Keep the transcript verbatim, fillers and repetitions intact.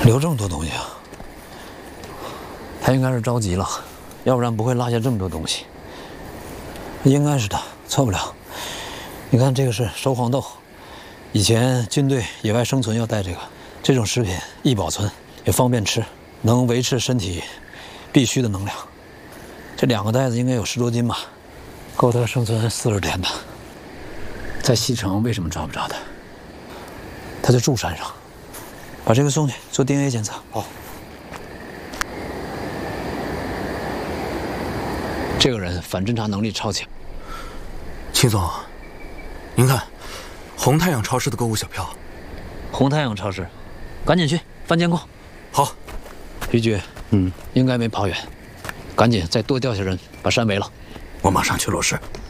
留这么多东西啊？他应该是着急了，要不然不会落下这么多东西。应该是他，错不了。你看，这个是熟黄豆，以前军队野外生存要带这个，这种食品易保存，也方便吃，能维持身体必须的能量。这两个袋子应该有十多斤吧，够他生存四十天的。在西城为什么抓不着他？他就住山上。把这个送去做 D N A 检查。好。这个人反侦查能力超强。 秦总，您看，红太阳超市的购物小票。 红太阳超市，赶紧去翻监控。 好。 于局，嗯，应该没跑远，赶紧再多调些人把山围了。 我马上去落实。